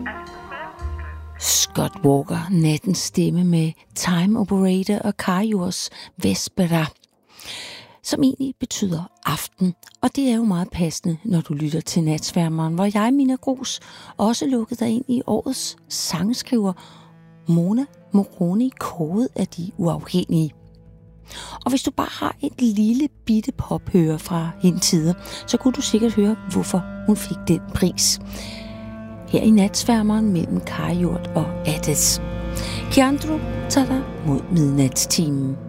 Scott Walker, nattens stemme med Time Operator og Karius Vespera, som egentlig betyder aften. Og det er jo meget passende, når du lytter til Natsværmeren, hvor jeg, Mina Grus, også lukkede dig ind i årets sangskriver Mona Moroni, kåret af de uafhængige. Og hvis du bare har et lille bitte pophøre fra hende tider, så kunne du sikkert høre, hvorfor hun fik den pris. Her i Natsværmeren mellem Kajort og Ades. Kiandro tager dig mod midnatstimen.